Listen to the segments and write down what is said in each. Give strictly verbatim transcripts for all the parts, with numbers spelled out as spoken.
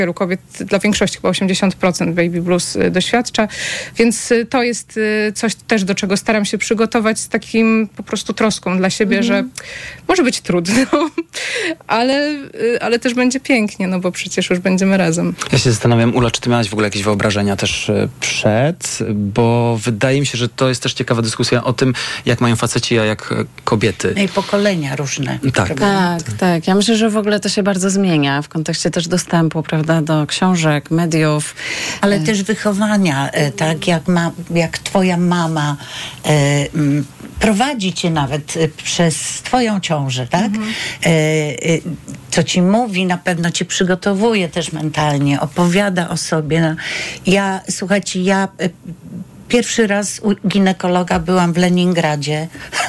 wielu kobiet, dla większości chyba osiemdziesiąt procent baby blues doświadcza, więc to jest coś też, do czego staram się przygotować z takim po prostu troską dla siebie, mm-hmm. że może być trudno, ale, ale też będzie pięknie, no bo przecież już będziemy razem. Ja się zastanawiam, Ula, czy ty miałaś w ogóle jakieś wyobrażenia też przed, bo wydaje mi się, że to jest też ciekawa dyskusja o tym, jak mają faceci, a jak kobiety. No i pokolenia różne. Tak. Tak, tak. Ja myślę, że w ogóle to się bardzo zmienia w kontekście też dostępu, prawda, do książek, mediów. Ale e... też wychowania, e, tak jak, ma, jak twoja mama e, m, prowadzi cię nawet e, przez twoją ciążę, tak? Mhm. E, e, co ci mówi, na pewno cię przygotowuje też mentalnie, opowiada o sobie. No, ja, słuchajcie, ja e, pierwszy raz u ginekologa byłam w Leningradzie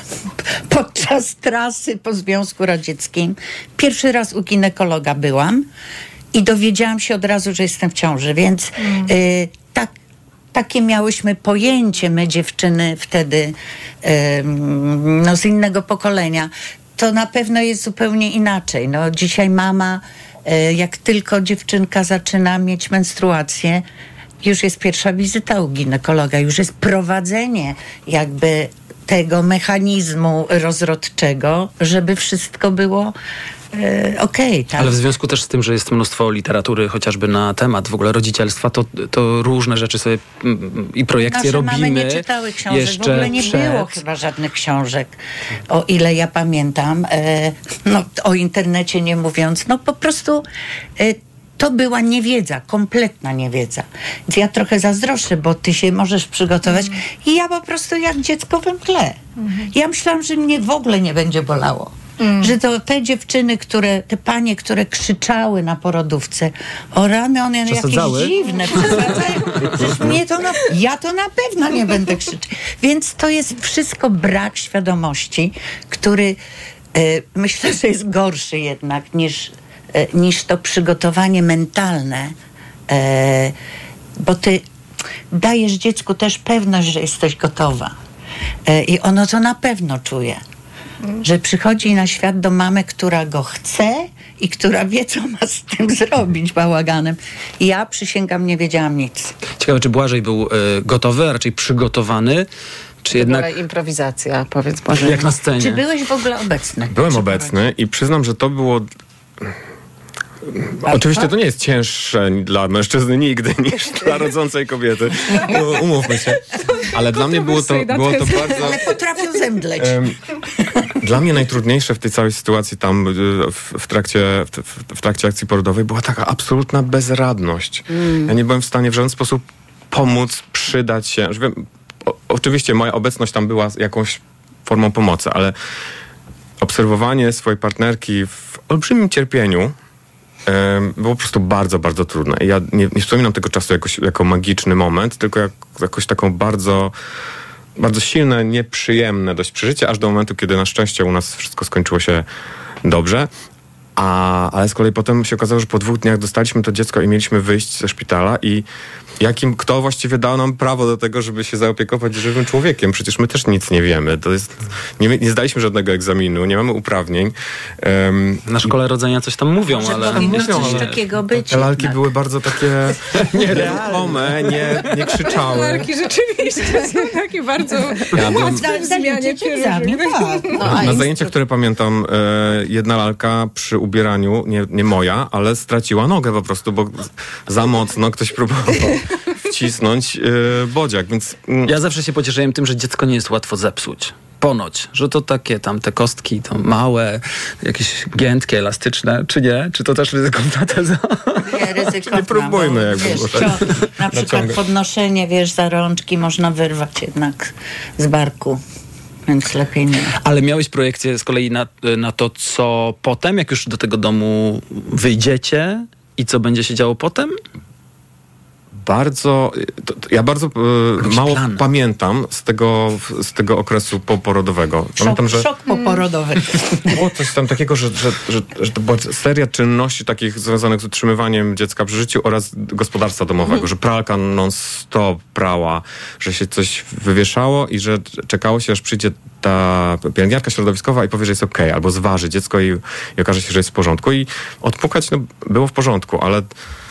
podczas trasy po Związku Radzieckim. Pierwszy raz u ginekologa byłam i dowiedziałam się od razu, że jestem w ciąży, więc mm. y, tak, takie miałyśmy pojęcie, my dziewczyny wtedy y, no, z innego pokolenia. To na pewno jest zupełnie inaczej. No, dzisiaj mama, y, jak tylko dziewczynka zaczyna mieć menstruację, już jest pierwsza wizyta u ginekologa, już jest prowadzenie jakby tego mechanizmu rozrodczego, żeby wszystko było e, okej. Okay, tak? Ale w związku też z tym, że jest mnóstwo literatury chociażby na temat w ogóle rodzicielstwa, to, to różne rzeczy sobie i projekcje Nasze robimy. mamy nie czytały książek, jeszcze w ogóle nie przed... było chyba żadnych książek, o ile ja pamiętam. E, no, o internecie nie mówiąc, no po prostu e, to była niewiedza, kompletna niewiedza. Więc ja trochę zazdroszczę, bo ty się możesz przygotować mm. i ja po prostu jak dziecko we mgle. Mm. Ja myślałam, że mnie w ogóle nie będzie bolało. Mm. Że to te dziewczyny, które, te panie, które krzyczały na porodówce, o rany, one jakieś dziwne, przesadzają. Przecież mnie to na, ja to na pewno nie będę krzyczeć. Więc to jest wszystko brak świadomości, który e, myślę, że jest gorszy jednak niż niż to przygotowanie mentalne, e, bo ty dajesz dziecku też pewność, że jesteś gotowa. E, I ono to na pewno czuje. Mm. Że przychodzi na świat do mamy, która go chce i która wie, co ma z tym zrobić bałaganem. I ja, przysięgam, nie wiedziałam nic. Ciekawe, czy Błażej był y, gotowy, a raczej przygotowany, czy jednak... improwizacja, powiedz Błażej. Jak na scenie. Czy byłeś w ogóle obecny? Byłem obecny i przyznam, że to było... Oczywiście to nie jest cięższe dla mężczyzny nigdy niż dla rodzącej kobiety. Umówmy się. Ale dla mnie było to, było to bardzo... Ale potrafią zemdleć. Um, dla mnie najtrudniejsze w tej całej sytuacji tam w, w, trakcie, w, w trakcie akcji porodowej była taka absolutna bezradność. Mm. Ja nie byłem w stanie w żaden sposób pomóc, przydać się. Wiem, o, oczywiście moja obecność tam była jakąś formą pomocy, ale obserwowanie swojej partnerki w olbrzymim cierpieniu było po prostu bardzo, bardzo trudne. I ja nie, nie wspominam tego czasu jakoś, jako magiczny moment, tylko jak, jakoś taką bardzo, bardzo silne, nieprzyjemne dość przeżycie, aż do momentu, kiedy na szczęście u nas wszystko skończyło się dobrze. A, ale z kolei potem się okazało, że po dwóch dniach dostaliśmy to dziecko i mieliśmy wyjść ze szpitala i jakim, kto właściwie dał nam prawo do tego, żeby się zaopiekować żywym człowiekiem? Przecież my też nic nie wiemy. To jest, nie, nie zdaliśmy żadnego egzaminu, nie mamy uprawnień. Um, Na szkole rodzenia coś tam mówią, może ale... powinno mówią, coś ale takiego być. Te lalki były bardzo takie nieruchome, nie, nie krzyczały. Lalki rzeczywiście są takie bardzo Ja łatwe w zmianie egzamin, tak. No, na zajęciach, które pamiętam, e, jedna lalka przy ubieraniu, nie, nie moja, ale straciła nogę po prostu, bo za mocno ktoś próbował wcisnąć e, bodziak, więc... Mm. Ja zawsze się pocieszyłem tym, że dziecko nie jest łatwo zepsuć. Ponoć, że to takie tam te kostki, to małe, jakieś giętkie, elastyczne, czy nie? Czy to też ryzykowna teza? Nie, ryzykowna. Nie próbujmy, jak wiesz, było tak. co, na przykład Naciąga. podnoszenie, wiesz, za rączki można wyrwać jednak z barku. Więc lepiej nie. Ale miałeś projekcję z kolei na, na to, co potem, jak już do tego domu wyjdziecie i co będzie się działo potem? Bardzo, to, to ja bardzo e, mało plan. pamiętam z tego, z tego okresu poporodowego. Pamiętam, Szok, że szok poporodowy. było coś tam takiego, że, że, że, że to była seria czynności takich związanych z utrzymywaniem dziecka przy życiu oraz gospodarstwa domowego, mm. że pralka non-stop prała, że się coś wywieszało i że czekało się, aż przyjdzie ta pielęgniarka środowiskowa i powie, że jest okej, albo zważy dziecko i, i okaże się, że jest w porządku. I odpukać no, było w porządku, ale